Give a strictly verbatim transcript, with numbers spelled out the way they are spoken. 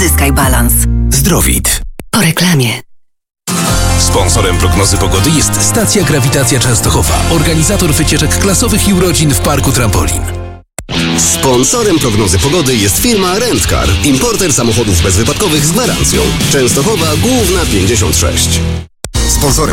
Zyskaj balans. Zdrowit. Po reklamie. Sponsorem prognozy pogody jest Stacja Grawitacja Częstochowa, organizator wycieczek klasowych i urodzin w Parku Trampolin. Sponsorem prognozy pogody jest firma Rent-Car, importer samochodów bezwypadkowych z gwarancją. Częstochowa Główna pięćdziesiąt sześć. Sponsorem